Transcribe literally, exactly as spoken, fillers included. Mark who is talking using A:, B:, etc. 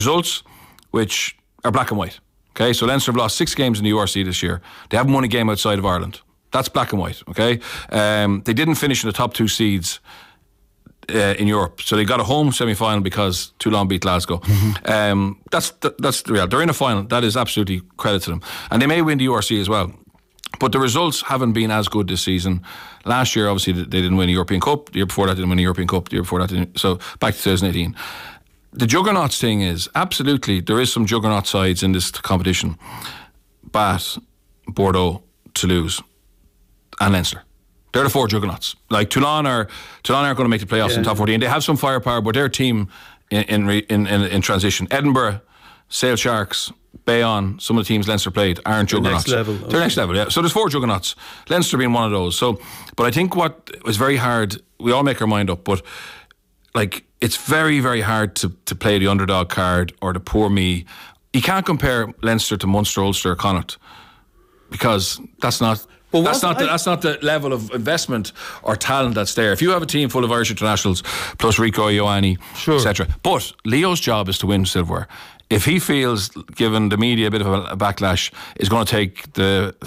A: results which are black and white. Okay, so Leinster have lost six games in the U R C this year. They haven't won a game outside of Ireland. That's black and white. Okay, um, they didn't finish in the top two seeds uh, in Europe, so they got a home semi-final because Toulon beat Glasgow. Mm-hmm. Um, that's th- that's the real. They're in a final. That is absolutely credit to them, and they may win the U R C as well. But the results haven't been as good this season. Last year, obviously, they didn't win a European Cup. The year before that, they didn't win a European Cup. The year before that, they didn't. So back to twenty eighteen. The juggernauts thing is, absolutely, there is some juggernaut sides in this competition. Bath, Bordeaux, Toulouse, and Leinster. They're the four juggernauts. Like Toulon are, Toulon aren't going to make the playoffs yeah. in top fourteen. They have some firepower, but their team in in in, in, in transition. Edinburgh, Sale Sharks, Bayonne, some of the teams Leinster played aren't juggernauts.
B: Next level.
A: They're next level, yeah. So there's four juggernauts. Leinster being one of those. So, but I think what was very hard, we all make our mind up, but like it's very, very hard to, to play the underdog card or the poor me. You can't compare Leinster to Munster, Ulster, or Connacht because that's not well, that's not the, that's not the level of investment or talent that's there. If you have a team full of Irish internationals plus Rico Ioane, sure. et cetera. But Leo's job is to win silverware. If he feels, given the media a bit of a backlash, is going to take the